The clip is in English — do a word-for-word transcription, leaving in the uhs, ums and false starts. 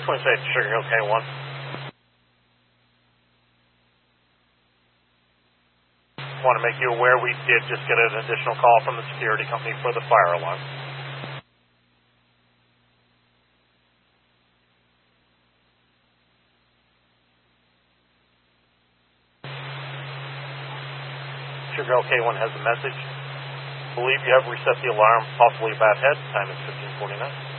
twenty-six Sugar Hill K one. Want to make you aware we did just get an additional call from the security company for the fire alarm. Sugar Hill K one has a message. Believe you have reset the alarm, possibly a bad head. Time is fifteen forty-nine.